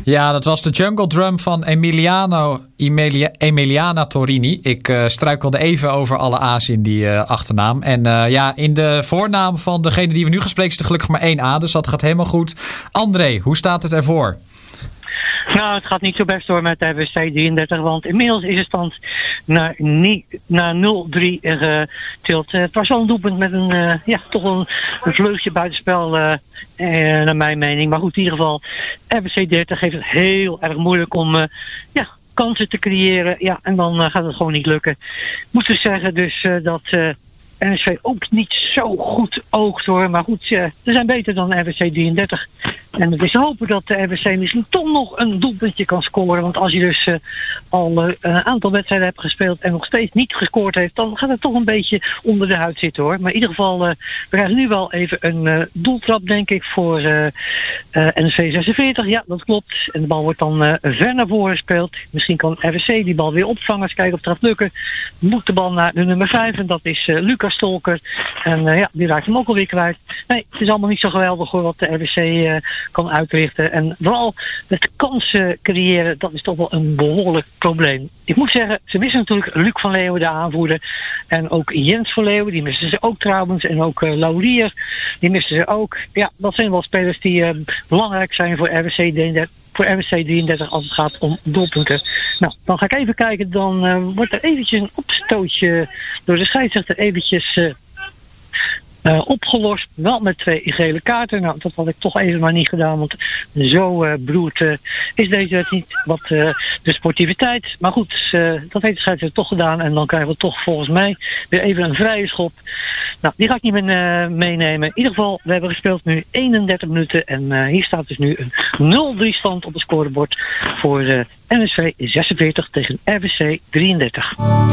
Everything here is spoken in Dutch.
Ja, dat was de Jungle Drum van Emiliana Torini. Ik struikelde even over alle A's in die achternaam. En in de voornaam van degene die we nu gesproken is er gelukkig maar 1 A. Dus dat gaat helemaal goed. André, hoe staat het ervoor? Nou, het gaat niet zo best door met de RWC 33, want inmiddels is de stand naar 0-3 getild. Het was wel een doelpunt met toch een vleugje buitenspel, naar mijn mening. Maar goed, in ieder geval, RWC 30 heeft het heel erg moeilijk om kansen te creëren. Ja, en dan gaat het gewoon niet lukken. Ik moet dus zeggen dus dat NSV ook niet zo goed oogt hoor. Maar goed, ze zijn beter dan RWC 33. En het is hopen dat de RWC misschien toch nog een doelpuntje kan scoren. Want als je dus al een aantal wedstrijden hebt gespeeld en nog steeds niet gescoord heeft, dan gaat het toch een beetje onder de huid zitten hoor. Maar in ieder geval, we krijgen nu wel even een doeltrap denk ik voor NSV 46. Ja, dat klopt. En de bal wordt dan ver naar voren gespeeld. Misschien kan RWC die bal weer opvangen. Eens kijken of het gaat lukken. Moet de bal naar de nummer 5 en dat is Lucas Stolker. En die raakt hem ook alweer kwijt. Nee, het is allemaal niet zo geweldig hoor wat de RWC kan uitrichten. En vooral het kansen creëren, dat is toch wel een behoorlijk probleem. Ik moet zeggen, ze missen natuurlijk Luc van Leeuwen, de aanvoerder. En ook Jens van Leeuwen, die missen ze ook trouwens. En ook Laurier, die missen ze ook. Ja, dat zijn wel spelers die belangrijk zijn voor RWC 33 als het gaat om doelpunten. Nou, dan ga ik even kijken. Dan wordt er eventjes een opstootje door de scheidsrechter eventjes opgelost. Wel met 2 gele kaarten. Nou, dat had ik toch even maar niet gedaan. Want zo beroerd is deze wet niet. Wat de sportiviteit. Maar goed, dat heeft de scheidsrechter toch gedaan. En dan krijgen we toch volgens mij weer even een vrije schop. Nou, die ga ik niet meer meenemen. In ieder geval, we hebben gespeeld nu 31 minuten. En hier staat dus nu een 0-3 stand op het scorebord voor NSV 46 tegen RWC 33.